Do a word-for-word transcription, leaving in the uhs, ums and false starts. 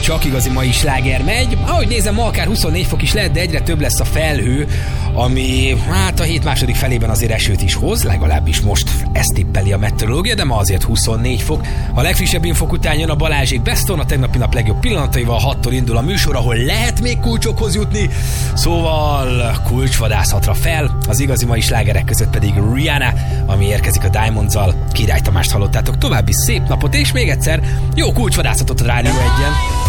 csak igazi mai sláger megy. Ahogy nézem, ma akár huszonnégy fok is lehet, de egyre több lesz a felhő, ami hát a hét második felében azért esőt is hoz, legalábbis most ezt tippeli a meteorológia, de ma azért huszonnégy fok. A legfrissebb infok után jön a Balázsék Best On, a tegnapi nap legjobb pillanataival, hattól indul a műsor, ahol lehet még kulcsokhoz jutni, szóval kulcsvadászatra fel, az igazi mai slágerek között pedig Rihanna, ami érkezik a Diamonds-zal. Király Tamást hallottátok, további szép napot, és még egyszer jó kulcsvadászatot a Rádió Egyen.